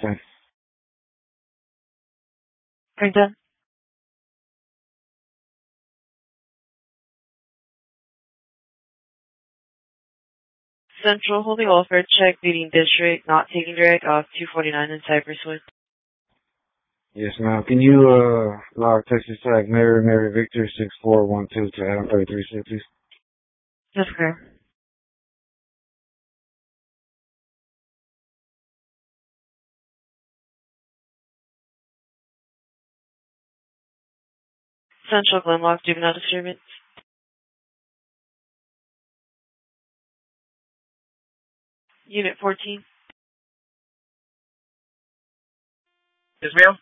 10. Right done. Central holding welfare check, leading district, not taking direct off 249 in Cypress Wood. Yes, ma'am. Can you, log Texas Tag Mary Victor 6412 to Adam 33 please? That's correct. Central Glenlock, juvenile disturbance. Unit 14. Yes, ma'am.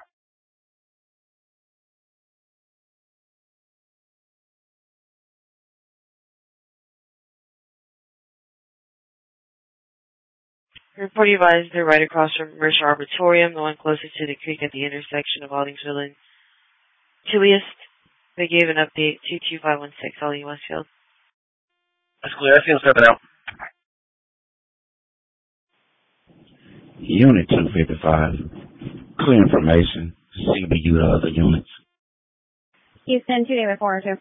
Report advised they're right across from Mercer Arboretum, the one closest to the creek at the intersection of Aldingsville and Tilliest. They gave an update 22516 Ollie Westfield. That's clear. I see him stepping out. Unit 255. Clear information. CBU to other units. Houston, 2 David 402.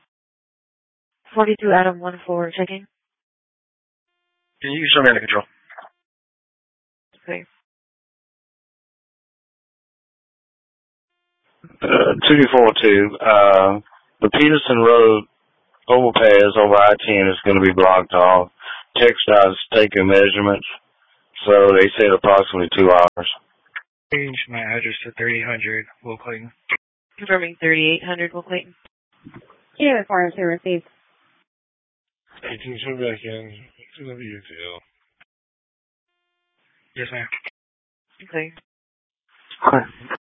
42 Adam 14 checking. Can you show me under control? Okay. 242, the Peterson Road overpass over I-10 is going to be blocked off. TxDOT's taking measurements, so they said approximately 2 hours. Change my address to 3000 Will Clayton. Confirming 3800 Will Clayton. 2 David 402 received. 18, come back in. It's going to be UTL. Yes, ma'am. Okay. Okay.